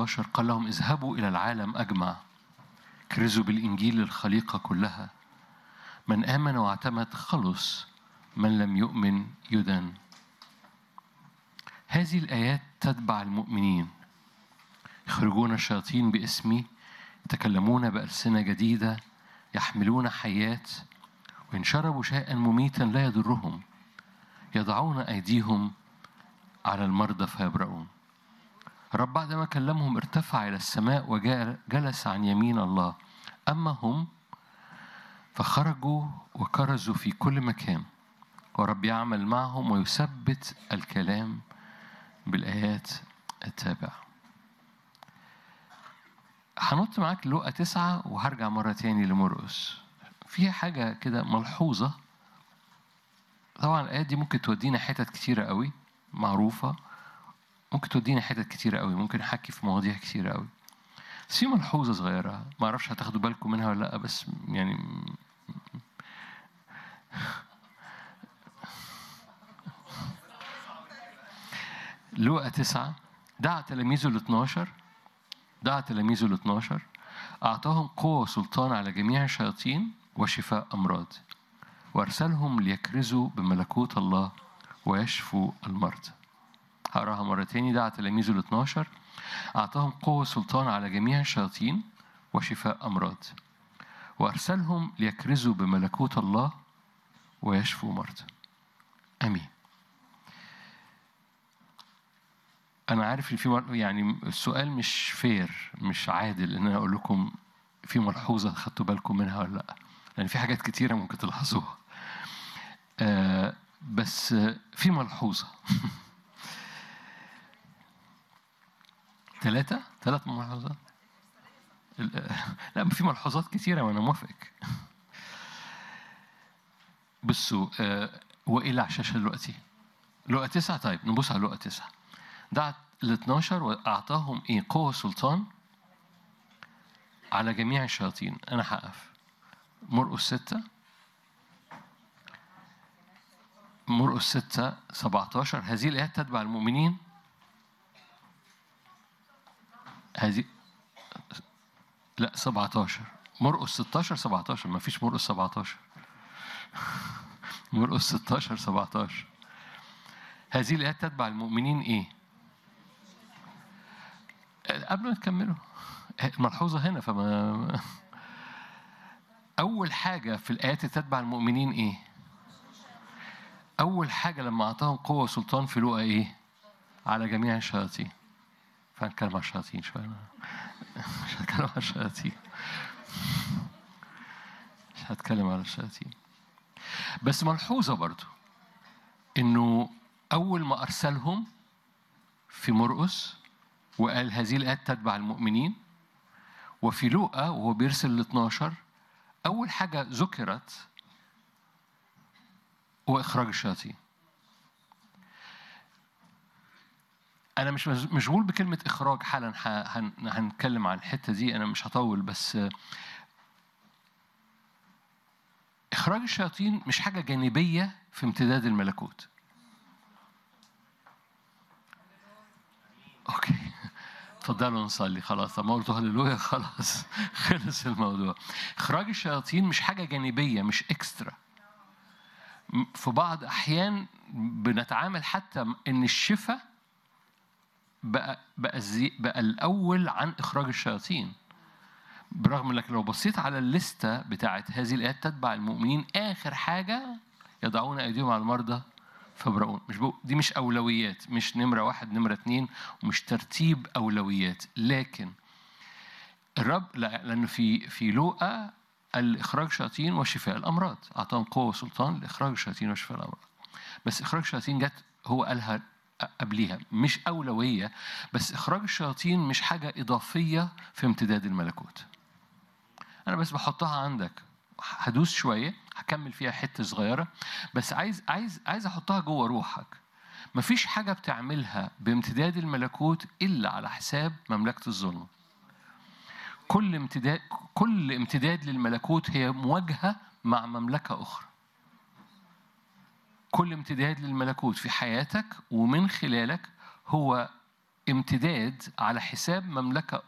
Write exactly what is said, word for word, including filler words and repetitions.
اتناشر قال لهم اذهبوا إلى العالم أجمع كرزوا بالإنجيل للخليقة كلها، من آمن واعتمد خلص، من لم يؤمن يدان. هذه الآيات تتبع المؤمنين. يخرجون الشياطين باسمي، يتكلمون بألسنة جديدة، يحملون حيات، وإن شربوا شيئا مميتا لا يضرهم، يضعون أيديهم على المرضى فيبرؤون. رب بعدما كلمهم ارتفع إلى السماء وجلس عن يمين الله. أما هم فخرجوا وكرزوا في كل مكان، ورب يعمل معهم ويثبت الكلام بالآيات التابعة. هنط معاك لوقا تسعة وهرجع مرة تاني لمرقس. فيها حاجة كده ملحوظة. طبعا الآيات دي ممكن تودينا حتت كتيرة قوي معروفة، ممكن تودينا حتت كتيرة قوي، ممكن نحكي في مواضيع كتيرة قوي. بس في ملحوظة صغيرة ما أعرفش هتاخدوا بالكم منها ولا لأ، بس يعني لوقا تسعة دعا تلاميذه الاثناشر دعا تلاميذه الاثناشر أعطاهم قوة وسلطان على جميع الشياطين وشفاء أمراض، وأرسلهم ليكرزوا بملكوت الله ويشفوا المرضى. هقراها مرة تاني. دعا تلاميذه الاثناشر أعطاهم قوة وسلطان على جميع الشياطين وشفاء أمراض، وأرسلهم ليكرزوا بملكوت الله ويشفوا مرضى. أمين. أنا عارف إن في يعني السؤال مش فير، مش عادل إن أنا أقول لكم في ملحوظة خدتوا بالكم منها ولا لأ، لأن في حاجات كتيرة ممكن تلاحظوها. آه بس في ملحوظة ثلاثة ثلاث ملحوظات. لا في ملحوظات كتيرة وأنا موافق. بصوا آه وإيه اللي على الشاشة دلوقتي؟ لوقا تسعة. طيب نبص على لوقا تسعة. دعت الاثناشر وأعطاهم إيه؟ قوة سلطان على جميع الشياطين. أنا هقف. مرقس ستة مرقس ستة سبعتاشر. هذه الآيات تتبع المؤمنين. هذه لا سبعتاشر. مرقس ستاشر سبعتاشر. ما فيش مرقس سبعتاشر. مرقس ستاشر سبعتاشر. هذه الآيات تتبع المؤمنين إيه؟ قبل ما تكملوا الملحوظة هنا. فما أول حاجة في الآيات تتبع المؤمنين إيه؟ أول حاجة لما أعطاهم قوة وسلطان في لوقا إيه؟ على جميع الشياطين. فهنتكلم على الشياطين شوية. مش هتكلم على الشياطين مش هتكلم على الشياطين بس ملحوظة برضو إنه أول ما أرسلهم في مرقس وقال هذه الآيات تتبع المؤمنين، وفي لوقا وهو بيرسل الاثناشر أول حاجة ذكرت هو إخراج الشياطين. أنا مش مشغول بكلمة إخراج حالا، هنتكلم عن الحتة دي، أنا مش هطول. بس إخراج الشياطين مش حاجة جانبية في امتداد الملكوت. أوكي تفضلوا نصلي. خلاص ما قلت هللويا خلاص خلص الموضوع. إخراج الشياطين مش حاجة جانبية، مش إكسترا. في بعض أحيان بنتعامل حتى إن الشفاء بقى بقى, بقى الأول عن إخراج الشياطين، برغم إنك لو بصيت على الليستة بتاعت هذه الآيات تتبع المؤمنين آخر حاجة يضعون أيديهم على المرضى فيبرؤون. مش دي مش أولويات، مش نمرة واحد نمرة اتنين، ومش ترتيب أولويات. لكن الرب لا، لأنه في في لوقا الإخراج الشياطين وشفاء الأمراض، أعطاهم قوة وسلطان لإخراج الشياطين وشفاء الأمراض. بس إخراج الشياطين جت هو قالها قبليها، مش أولوية. بس إخراج الشياطين مش حاجة إضافية في امتداد الملكوت. أنا بس بحطها عندك، هدوس شوية، هكمل فيها حتة صغيرة، بس عايز عايز عايز أحطها جوه روحك. مفيش حاجة بتعملها بامتداد الملكوت إلا على حساب مملكة الظلم. كل امتداد كل امتداد للملكوت هي مواجهة مع مملكة أخرى. كل امتداد للملكوت في حياتك ومن خلالك هو امتداد على حساب مملكة